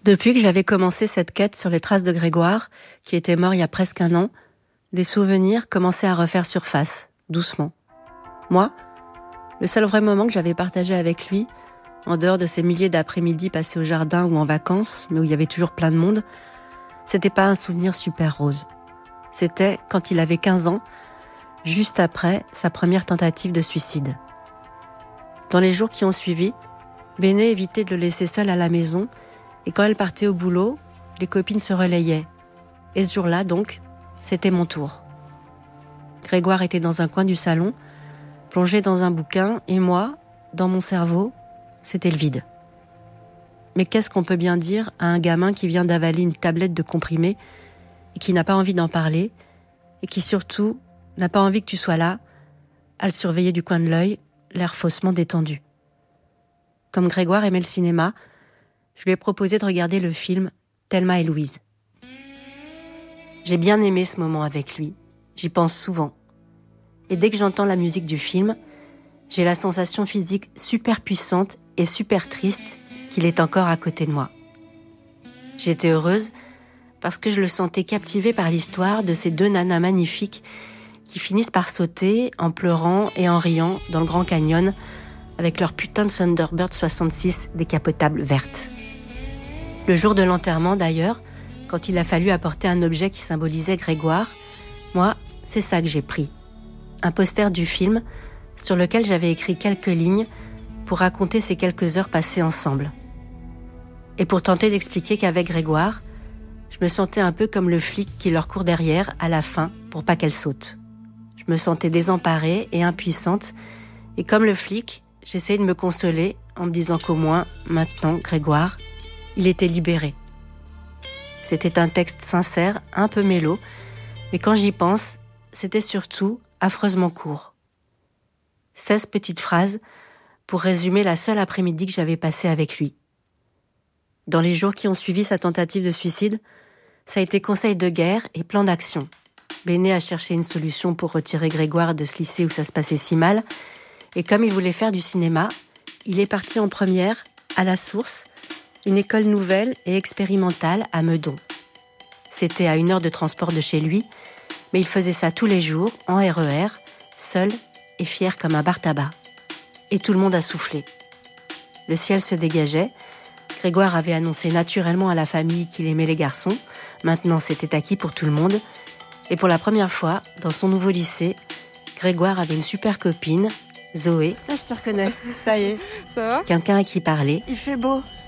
Depuis que j'avais commencé cette quête sur les traces de Grégoire, qui était mort il y a presque 1 an, des souvenirs commençaient à refaire surface, doucement. Moi, le seul vrai moment que j'avais partagé avec lui, en dehors de ces milliers d'après-midi passés au jardin ou en vacances, mais où il y avait toujours plein de monde, c'était pas un souvenir super rose. C'était quand il avait 15 ans, juste après sa première tentative de suicide. Dans les jours qui ont suivi, Béné évitait de le laisser seul à la maison, et quand elle partait au boulot, les copines se relayaient. Et ce jour-là, donc, c'était mon tour. Grégoire était dans un coin du salon, plongé dans un bouquin, et moi, dans mon cerveau, c'était le vide. Mais qu'est-ce qu'on peut bien dire à un gamin qui vient d'avaler une tablette de comprimés et qui n'a pas envie d'en parler, et qui surtout n'a pas envie que tu sois là, à le surveiller du coin de l'œil, l'air faussement détendu. Comme Grégoire aimait le cinéma, je lui ai proposé de regarder le film Thelma et Louise. J'ai bien aimé ce moment avec lui, j'y pense souvent. Et dès que j'entends la musique du film, j'ai la sensation physique super puissante et super triste qu'il est encore à côté de moi. J'étais heureuse parce que je le sentais captivé par l'histoire de ces 2 nanas magnifiques qui finissent par sauter en pleurant et en riant dans le Grand Canyon avec leur putain de Thunderbird 66 décapotable verte. Le jour de l'enterrement d'ailleurs, quand il a fallu apporter un objet qui symbolisait Grégoire, moi, c'est ça que j'ai pris. Un poster du film sur lequel j'avais écrit quelques lignes pour raconter ces quelques heures passées ensemble. Et pour tenter d'expliquer qu'avec Grégoire, je me sentais un peu comme le flic qui leur court derrière à la fin pour pas qu'elle saute. Je me sentais désemparée et impuissante, et comme le flic, j'essayais de me consoler en me disant qu'au moins, maintenant, Grégoire, il était libéré. C'était un texte sincère, un peu mélo, mais quand j'y pense, c'était surtout affreusement court. 16 petites phrases pour résumer la seule après-midi que j'avais passée avec lui. Dans les jours qui ont suivi sa tentative de suicide, ça a été conseil de guerre et plan d'action. Béné a cherché une solution pour retirer Grégoire de ce lycée où ça se passait si mal, et comme il voulait faire du cinéma, il est parti en première, à La Source, une école nouvelle et expérimentale à Meudon. C'était à 1 heure de transport de chez lui, mais il faisait ça tous les jours, en RER, seul et fier comme un bar tabac. Et tout le monde a soufflé. Le ciel se dégageait. Grégoire avait annoncé naturellement à la famille qu'il aimait les garçons. Maintenant, c'était acquis pour tout le monde. Et pour la première fois, dans son nouveau lycée, Grégoire avait une super copine, Zoé. Ah, je te reconnais, ça y est. Ça va ? Quelqu'un à qui parler. Il fait beau.